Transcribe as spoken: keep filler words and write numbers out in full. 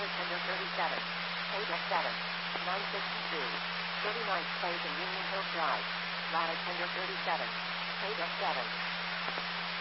ladder tender thirty-seven, eight F seven, nine sixty-two, thirty-ninth place in Union Hills Drive, ladder tender thirty-seven, eight F seven.